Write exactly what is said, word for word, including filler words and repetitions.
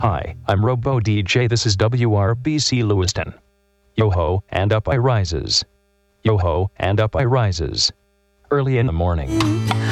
Hi, I'm Robo D J. This is W R B C Lewiston. Yo-ho, and up I rises. Yo-ho, and up I rises. Early in the morning.